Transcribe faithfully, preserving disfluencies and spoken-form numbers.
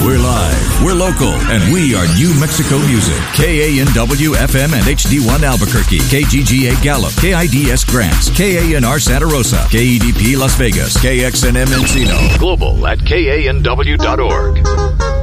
We're live, we're local, and we are New Mexico Music. K A N W F M and H D one Albuquerque, K G G A Gallup, K I D S Grants, K A N R Santa Rosa, K E D P Las Vegas, K X N M Encino. Global at K A N W dot org.